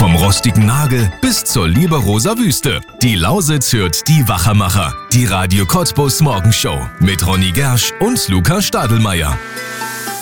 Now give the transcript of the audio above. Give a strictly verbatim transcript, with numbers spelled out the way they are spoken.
Vom rostigen Nagel bis zur Liberoser Wüste. Die Lausitz hört die Wachermacher. Die Radio Cottbus Morgenshow mit Ronny Gersch und Luca Stadelmeier.